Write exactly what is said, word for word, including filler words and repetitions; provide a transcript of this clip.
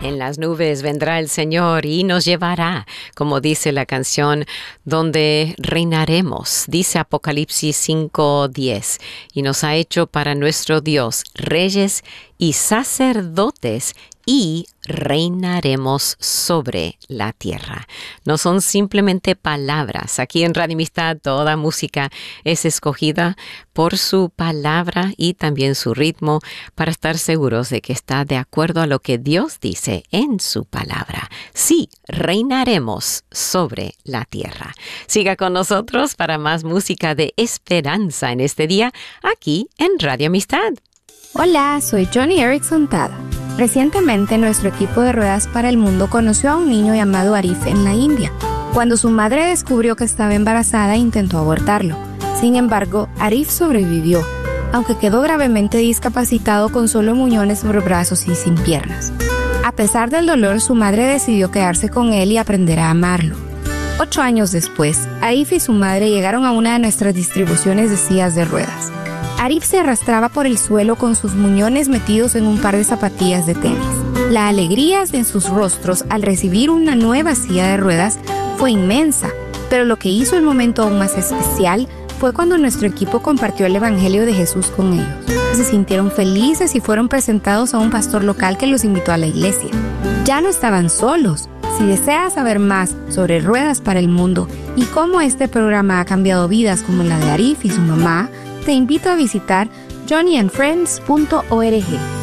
En las nubes vendrá el Señor y nos llevará, como dice la canción, donde reinaremos, dice Apocalipsis cinco diez, y nos ha hecho para nuestro Dios reyes y sacerdotes y reinaremos sobre la tierra. No son simplemente palabras. Aquí en Radio Amistad toda música es escogida por su palabra y también su ritmo para estar seguros de que está de acuerdo a lo que Dios dice en su palabra. Sí, reinaremos sobre la tierra. Siga con nosotros para más música de esperanza en este día, aquí en Radio Amistad. Hola, soy Johnny Erickson Tada. Recientemente, nuestro equipo de Ruedas para el Mundo conoció a un niño llamado Arif en la India. Cuando su madre descubrió que estaba embarazada, intentó abortarlo. Sin embargo, Arif sobrevivió, aunque quedó gravemente discapacitado con solo muñones sobre brazos y sin piernas. A pesar del dolor, su madre decidió quedarse con él y aprender a amarlo. Ocho años después, Arif y su madre llegaron a una de nuestras distribuciones de sillas de ruedas. Arif se arrastraba por el suelo con sus muñones metidos en un par de zapatillas de tenis. La alegría en sus rostros al recibir una nueva silla de ruedas fue inmensa, pero lo que hizo el momento aún más especial fue cuando nuestro equipo compartió el Evangelio de Jesús con ellos. Se sintieron felices y fueron presentados a un pastor local que los invitó a la iglesia. Ya no estaban solos. Si deseas saber más sobre Ruedas para el Mundo y cómo este programa ha cambiado vidas como la de Arif y su mamá, te invito a visitar johnny and friends punto org.